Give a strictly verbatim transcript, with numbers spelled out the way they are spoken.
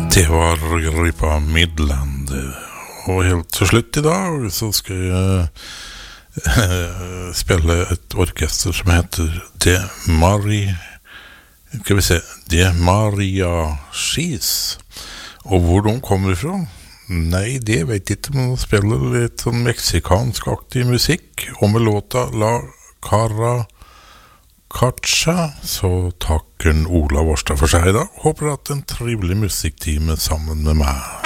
Det var gruppa Midland. Og helt til slutt i dag så skal jeg eh, spille et orkester som heter De Mari Skal vi se De Maria Skis. Og hvor de kommer fra? Nei, det vet jeg ikke, men de spiller litt sånn meksikansk-aktig musikk. Og med låta La Cara Kacha, så takker Ola Vorstad for seg i dag. Håper at en trivelig musikktime sammen med meg.